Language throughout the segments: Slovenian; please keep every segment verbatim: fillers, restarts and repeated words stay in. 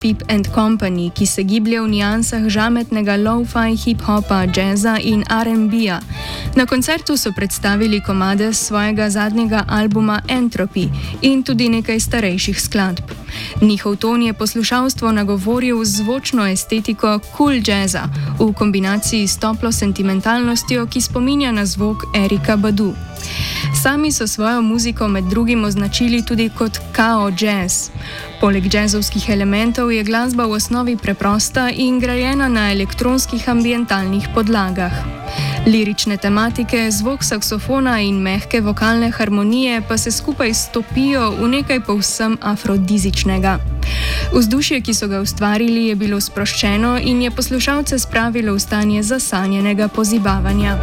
Pip and Company, ki se giblje v nijansah žametnega lo-fi, hip-hopa, jazza in R and B-ja. Na koncertu so predstavili komade svojega zadnjega albuma Entropy in tudi nekaj starejših skladb. Njihov ton je poslušalstvo nagovoril z zvočno estetiko cool jazza v kombinaciji s toplo sentimentalnostjo, ki spominja na zvok Erika Badu. Sami so svojo muziko med drugim označili tudi kot kao jazz. Poleg jazzovskih elementov je glasba v osnovi preprosta in grajena na elektronskih ambientalnih podlagah. Lirične tematike, zvok saksofona in mehke vokalne harmonije pa se skupaj stopijo v nekaj povsem afrodizičnega. Vzdušje, ki so ga ustvarili, je bilo sproščeno in je poslušalce spravilo v stanje zasanjenega pozibavanja.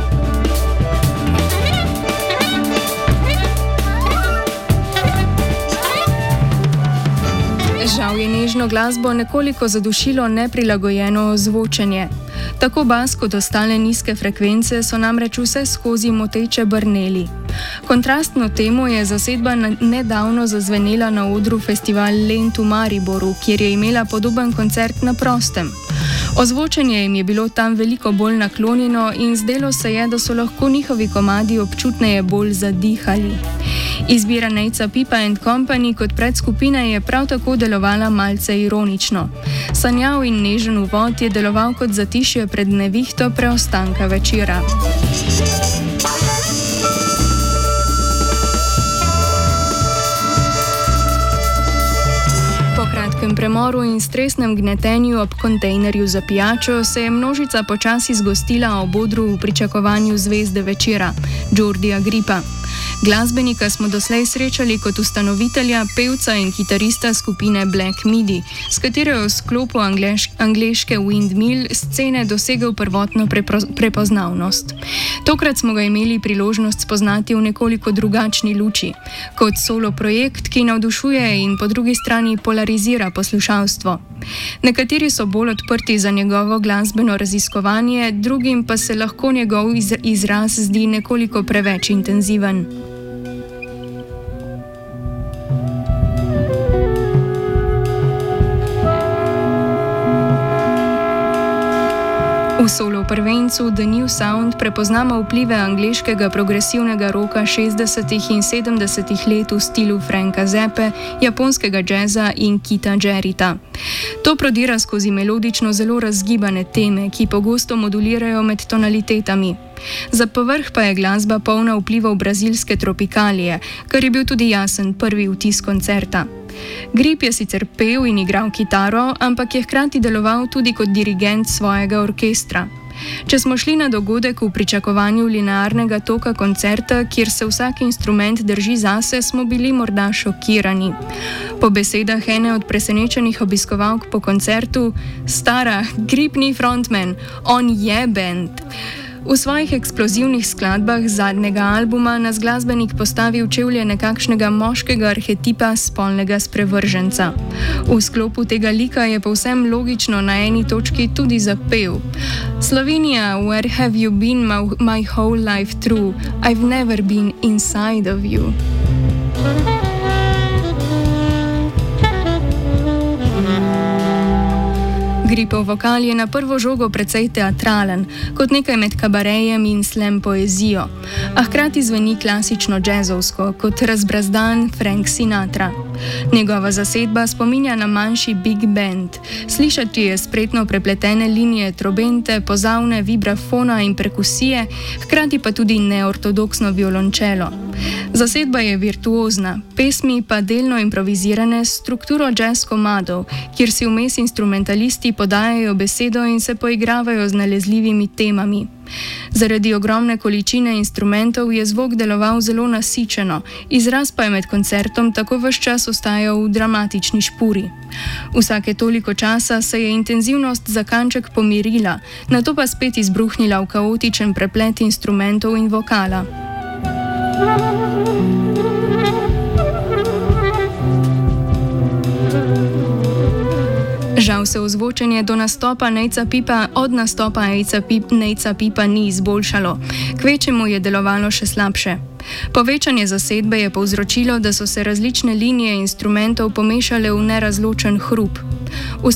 Žal je nežno glasbo nekoliko zadušilo neprilagojeno ozvočenje. Tako bas kot ostale nizke frekvence so namreč vse skozi moteče brneli. Kontrastno temu je zasedba nedavno zazvenela na odru festival Lent v Mariboru, kjer je imela podoben koncert na prostem. Ozvočenje jim je bilo tam veliko bolj naklonjeno in zdelo se je, da so lahko njihovi komadi občutneje bolj zadihali. Izbira Nate'a Pipa and Company kot predskupine je prav tako delovala malce ironično. Sanjav in nežen uvod je deloval kot zatišje pred nevihto preostanka večera. Po kratkem premoru in stresnem gnetenju ob kontejnerju za pijačo se je množica počasi zgostila ob odru v pričakovanju zvezde večera, Jordija Gripa. Glasbenika smo doslej srečali kot ustanovitelja, pevca in kitarista skupine Black Midi, s katero je v sklopu angleš angleške Windmill scene dosegel prvotno prepo prepoznavnost. Tokrat smo ga imeli priložnost spoznati v nekoliko drugačni luči, kot solo projekt, ki navdušuje in po drugi strani polarizira poslušalstvo. Nekateri so bolj odprti za njegovo glasbeno raziskovanje, drugim pa se lahko njegov iz izraz zdi nekoliko preveč intenziven. V solo prvencu The New Sound prepoznamo vplive angleškega progresivnega roka šestdesetih in sedemdesetih let v stilu Franka Zappe, japonskega jazza in Keitha Jarretta. To prodira skozi melodično zelo razgibane teme, ki pogosto modulirajo med tonalitetami. Za povrh pa je glasba polna vplivov brazilske tropikalije, kar je bil tudi jasen prvi vtis koncerta. Grip je sicer pel in igral kitaro, ampak je hkrati deloval tudi kot dirigent svojega orkestra. Če smo šli na dogodek v pričakovanju linearnega toka koncerta, kjer se vsak instrument drži zase, smo bili morda šokirani. Po besedah ene od presenečenih obiskovalk po koncertu, stara, Grip ni frontman, on je band. V svojih eksplozivnih skladbah zadnjega albuma nas glasbenik postavi v čevlje nekakšnega moškega arhetipa spolnega sprevrženca. V sklopu tega lika je povsem logično na eni točki tudi zapel: Slovenija, where have you been my, my whole life through? I've never been inside of you. Gripov vokal je na prvo žogo precej teatralen, kot nekaj med kabarejem in slam poezijo, a hkrati zveni klasično džezovsko, kot razbrazdan Frank Sinatra. Njegova zasedba spominja na manjši big band. Slišati je spretno prepletene linije trobente, pozavne, vibrafona in perkusije, hkrati pa tudi neortodoksno violončelo. Zasedba je virtuozna, pesmi pa delno improvizirane s strukturo jazz komadov, kjer si vmes instrumentalisti podajajo besedo in se poigravajo z nalezljivimi temami. Zaradi ogromne količine instrumentov je zvok deloval zelo nasičeno, izraz pa je med koncertom tako ves čas ostajal v dramatični špuri. Vsake toliko časa se je intenzivnost za kanček pomirila, nato pa spet izbruhnila v kaotičen preplet instrumentov in vokala. Žal se ozvočenje do nastopa Nejca Pipa od nastopa Nejca Pipa ni izboljšalo, kvečjemu je delovalo še slabše. Povečanje zasedbe je povzročilo, da so se različne linije instrumentov pomešale v nerazločen hrup. V